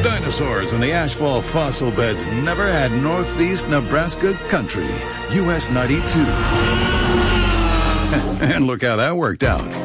Dinosaurs and the ashfall fossil beds never had Northeast Nebraska country. US 92. And look how that worked out.